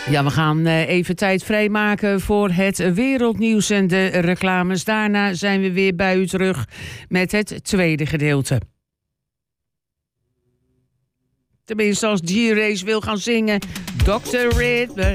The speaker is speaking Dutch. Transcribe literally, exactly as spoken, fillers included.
Ja, we gaan even tijd vrijmaken voor het wereldnieuws en de reclames. Daarna zijn we weer bij u terug met het tweede gedeelte. Tenminste, als G-Race wil gaan zingen. dokter Ridley.